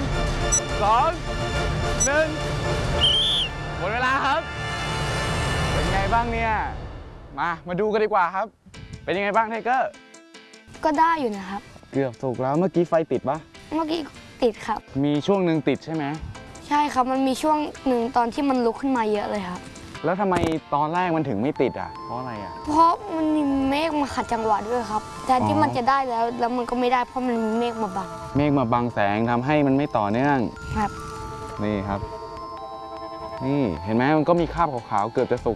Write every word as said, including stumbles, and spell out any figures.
สองหนึ่งหมดเวลาครับเป็นไงบ้างเนี่ยมามาดูกันดีกว่าครับเป็นยังไงบ้างไทเกอร์ก็ได้อยู่นะครับเกือบถูกแล้วเมื่อกี้ไฟติดปะเมื่อกี้ติดครับมีช่วงหนึ่งติดใช่ไหมใช่ครับมันมีช่วงหนึ่งตอนที่มันลุกขึ้นมาเยอะเลยครับแล้วทำไมตอนแรกมันถึงไม่ติดอ่ะเพราะอะไรอ่ะเพราะมันมีเมฆมาขัดจังหวะด้วยครับแต่ที่มันจะได้แล้วแล้วมันก็ไม่ได้เพราะมันมีเมฆมาบังเมฆมาบังแสงทำให้มันไม่ต่อเนื่องครับนี่ครับนี่เห็นไหมมันก็มีคราบขาวๆเกือบจะสุก